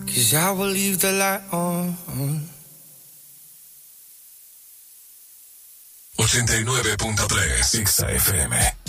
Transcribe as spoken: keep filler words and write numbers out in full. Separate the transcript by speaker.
Speaker 1: 'cause I will leave the light on.
Speaker 2: ochenta y nueve punto tres X F M.